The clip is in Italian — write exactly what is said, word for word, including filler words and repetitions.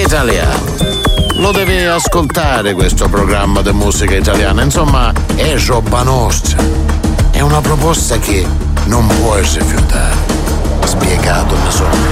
italiano. Lo devi ascoltare questo programma di musica italiana, insomma, è roba nostra. È una proposta che non puoi rifiutare. Spiegato, insomma.